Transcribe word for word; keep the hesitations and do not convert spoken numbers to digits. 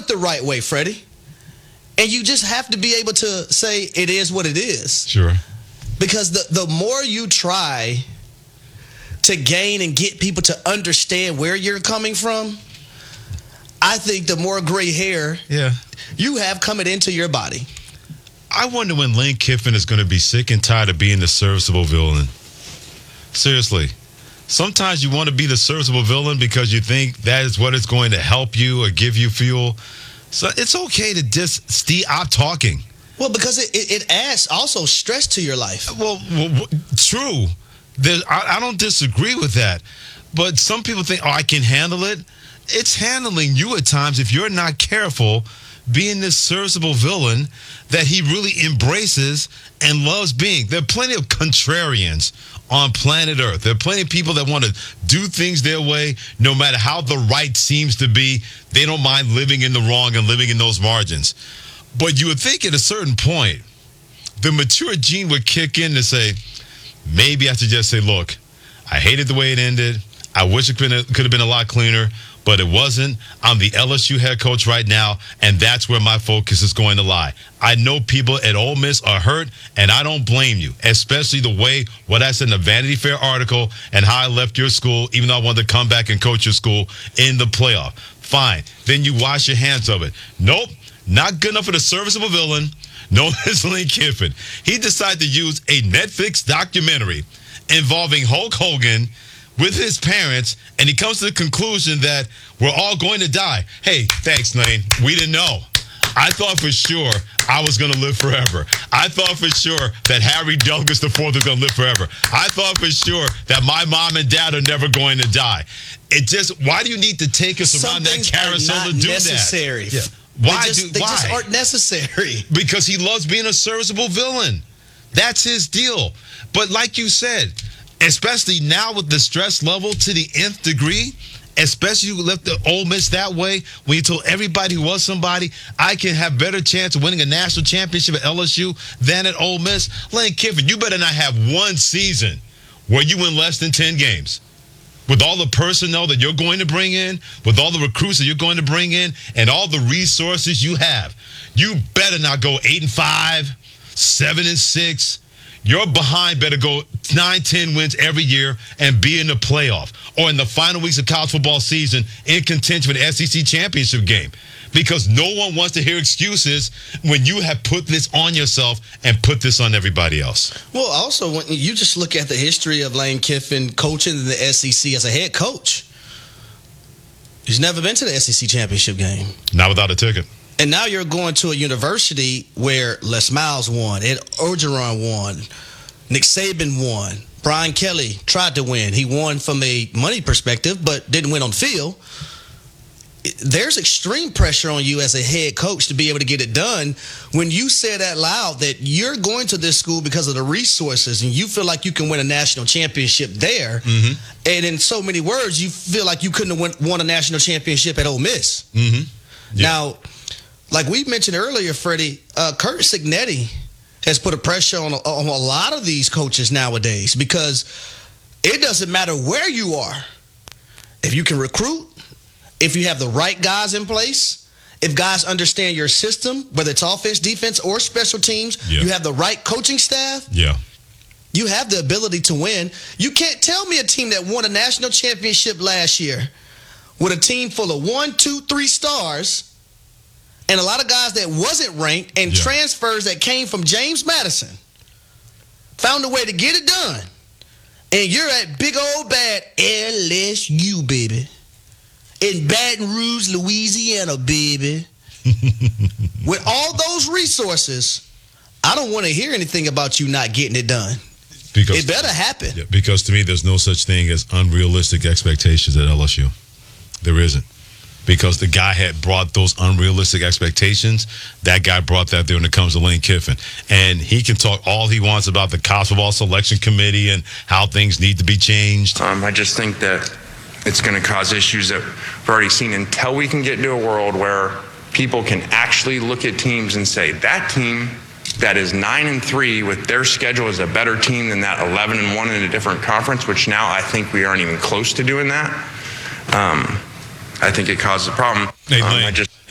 it the right way, Freddie. And you just have to be able to say it is what it is. Sure. Because the, the more you try to gain and get people to understand where you're coming from, I think the more gray hair yeah. you have coming into your body. I wonder when Lane Kiffin is going to be sick and tired of being the serviceable villain. Seriously. Sometimes you want to be the serviceable villain because you think that is what is going to help you or give you fuel. So it's okay to just stop talking. Well, because it, it, it adds also stress to your life. Well, well true. There, I, I don't disagree with that. But some people think, oh, I can handle it. It's handling you at times if you're not careful being this serviceable villain that he really embraces and loves being. There are plenty of contrarians on planet Earth. There are plenty of people that want to do things their way, no matter how the right seems to be. They don't mind living in the wrong and living in those margins. But you would think at a certain point, the mature gene would kick in to say, maybe I should just say, look, I hated the way it ended. I wish it could have been a lot cleaner, but it wasn't. I'm the L S U head coach right now, and that's where my focus is going to lie. I know people at Ole Miss are hurt, and I don't blame you, especially the way what I said in the Vanity Fair article and how I left your school, even though I wanted to come back and coach your school in the playoff. Fine. Then you wash your hands of it. Nope. Not good enough for the serviceable villain known as Lane Kiffin. He decided to use a Netflix documentary involving Hulk Hogan with his parents, and he comes to the conclusion that we're all going to die. Hey, thanks, Lane. We didn't know. I thought for sure I was going to live forever. I thought for sure that Harry Douglas the fourth was going to live forever. I thought for sure that my mom and dad are never going to die. It just, why do you need to take us Some around that things carousel are not to do necessary. that? Yeah. Why they just, do they why? just aren't necessary. Because he loves being a serviceable villain. That's his deal. But like you said, especially now with the stress level to the nth degree, especially you left the Ole Miss that way, when you told everybody who was somebody, I can have better chance of winning a national championship at L S U than at Ole Miss. Lane Kiffin, you better not have one season where you win less than ten games. With all the personnel that you're going to bring in, with all the recruits that you're going to bring in, and all the resources you have, you better not go eight and five, seven and six. Your behind better go nine, ten wins every year and be in the playoff or in the final weeks of college football season in contention for the S E C championship game. Because no one wants to hear excuses when you have put this on yourself and put this on everybody else. Well, also, when you just look at the history of Lane Kiffin coaching in the S E C as a head coach, he's never been to the S E C championship game. Not without a ticket. And now you're going to a university where Les Miles won, Ed Orgeron won, Nick Saban won, Brian Kelly tried to win. He won from a money perspective, but didn't win on the field. There's extreme pressure on you as a head coach to be able to get it done when you say that loud that you're going to this school because of the resources and you feel like you can win a national championship there. Mm-hmm. And in so many words, you feel like you couldn't have won, won a national championship at Ole Miss. Mm-hmm. Yeah. Now, like we mentioned earlier, Freddie, uh, Curt Cignetti has put a pressure on, on a lot of these coaches nowadays because it doesn't matter where you are. If you can recruit, if you have the right guys in place, if guys understand your system, whether it's offense, defense, or special teams, yeah. you have the right coaching staff, yeah. you have the ability to win. You can't tell me a team that won a national championship last year with a team full of one, two, three stars and a lot of guys that wasn't ranked and yeah. transfers that came from James Madison found a way to get it done. And you're at big old bad L S U, baby. In Baton Rouge, Louisiana, baby. With all those resources, I don't want to hear anything about you not getting it done. Because it better happen. Yeah, because to me, there's no such thing as unrealistic expectations at L S U. There isn't. Because the guy had brought those unrealistic expectations. That guy brought that there when it comes to Lane Kiffin. And he can talk all he wants about the college football selection committee and how things need to be changed. Um, I just think that it's going to cause issues that we've already seen until we can get to a world where people can actually look at teams and say, that team that is nine and three with their schedule is a better team than that eleven and one in a different conference, which now I think we aren't even close to doing that. Um, I think it causes a problem. Hey, um, I just